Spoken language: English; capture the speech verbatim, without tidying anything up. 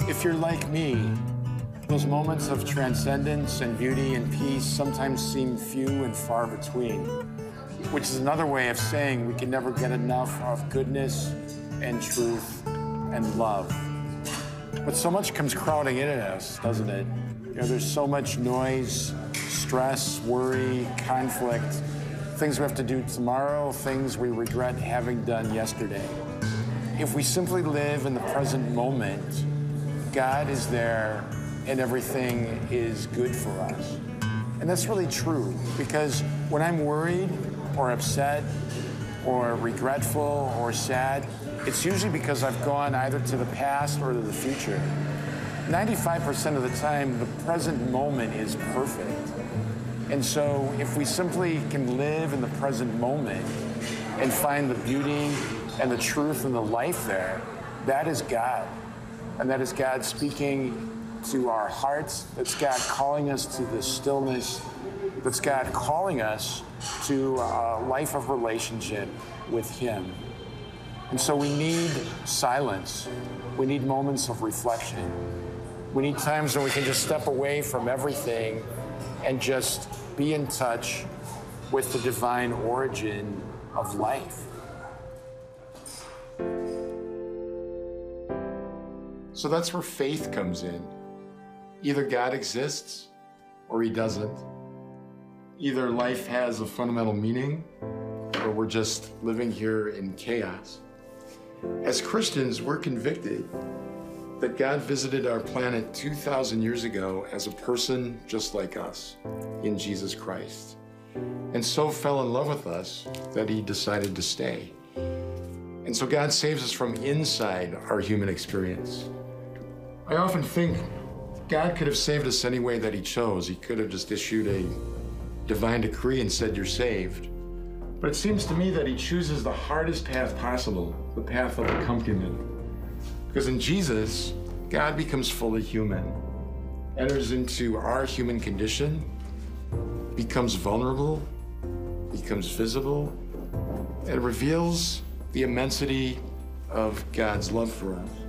If you're like me, those moments of transcendence and beauty and peace sometimes seem few and far between, which is another way of saying we can never get enough of goodness and truth and love. But so much comes crowding in at us, doesn't it? You know, there's so much noise, stress, worry, conflict, things we have to do tomorrow, things we regret having done yesterday. If we simply live in the present moment, God is there and everything is good for us. And that's really true, because when I'm worried or upset or regretful or sad, it's usually because I've gone either to the past or to the future. ninety-five percent of the time, the present moment is perfect. And so if we simply can live in the present moment and find the beauty and the truth and the life there, that is God. And that is God speaking to our hearts. That's God calling us to this stillness. That's God calling us to a life of relationship with Him. And so we need silence. We need moments of reflection. We need times when we can just step away from everything and just be in touch with the divine origin of life. So that's where faith comes in. Either God exists or He doesn't. Either life has a fundamental meaning or we're just living here in chaos. As Christians, we're convicted that God visited our planet two thousand years ago as a person just like us in Jesus Christ, and so fell in love with us that He decided to stay. And so God saves us from inside our human experience. I often think God could have saved us any way that He chose. He could have just issued a divine decree and said, "You're saved." But it seems to me that He chooses the hardest path possible, the path of accompaniment. Because in Jesus, God becomes fully human, enters into our human condition, becomes vulnerable, becomes visible, and reveals the immensity of God's love for us.